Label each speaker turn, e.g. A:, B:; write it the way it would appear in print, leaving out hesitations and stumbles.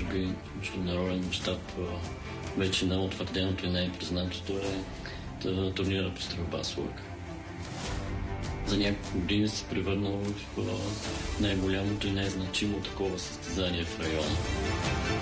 A: би международен мащаб вече неутвърденото и не е признатото е турнира по стрелба с лък. За няколко години се превърнал в най-голямото и най-значимо такова състезание в района.